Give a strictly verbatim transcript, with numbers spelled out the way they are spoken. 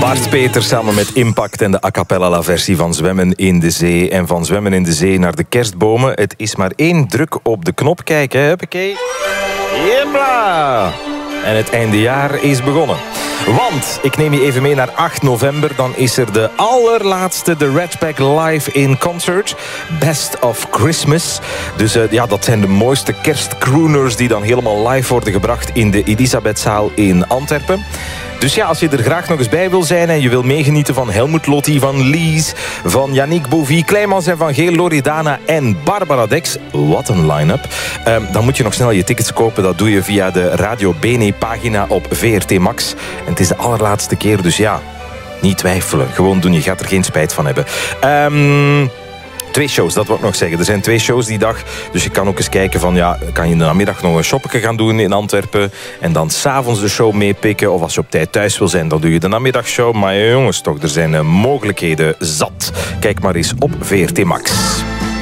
Bart Peters samen met Impact en de a cappella versie van Zwemmen in de Zee. En van Zwemmen in de Zee naar de kerstbomen. Het is maar één druk op de knop. Kijk, hè, huppakee. Jepla! En het eindejaar is begonnen. Want, ik neem je even mee naar acht november. Dan is er de allerlaatste The Red Pack live in concert. Best of Christmas. Dus uh, ja, dat zijn de mooiste kerstcrooners die dan helemaal live worden gebracht in de Elisabethzaal in Antwerpen. Dus ja, als je er graag nog eens bij wil zijn en je wil meegenieten van Helmut Lotti, van Lies, van Yannick Bovie, Kleimans en Van Geel, Loredana en Barbara Dex. Wat een line-up. Um, dan moet je nog snel je tickets kopen. Dat doe je via de Radio Bene pagina op V R T Max. En het is de allerlaatste keer, dus ja, niet twijfelen. Gewoon doen, je gaat er geen spijt van hebben. Um, Twee shows, dat wil ik nog zeggen. Er zijn twee shows die dag. Dus je kan ook eens kijken van, ja, kan je in de namiddag nog een shoppetje gaan doen in Antwerpen. En dan s'avonds de show meepikken. Of als je op tijd thuis wil zijn, dan doe je de namiddagshow. Maar jongens, toch, er zijn mogelijkheden zat. Kijk maar eens op V R T Max.